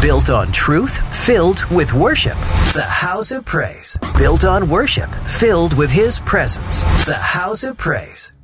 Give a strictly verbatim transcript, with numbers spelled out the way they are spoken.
Built on truth, filled with worship. The House of Praise. Built on worship, filled with His presence. The House of Praise.